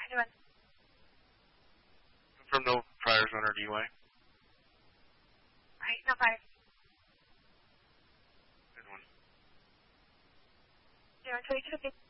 doing? From no priors on our DUI. Right, no priors. Good one. 022 to 50.